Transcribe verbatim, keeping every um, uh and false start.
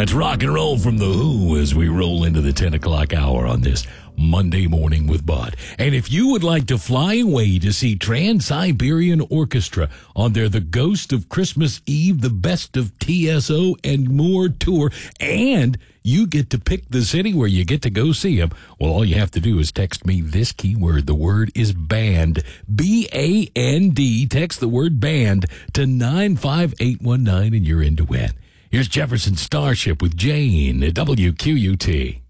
That's rock and roll from The Who as we roll into the ten o'clock hour on this Monday morning with Bud. And if you would like to fly away to see Trans-Siberian Orchestra on their The Ghost of Christmas Eve, the Best of T S O and More tour, and you get to pick the city where you get to go see them, well, all you have to do is text me this keyword. The word is band, B A N D. Text the word band to nine five eight one nine and you're in to win. Here's Jefferson Starship with Jane at W Q U T.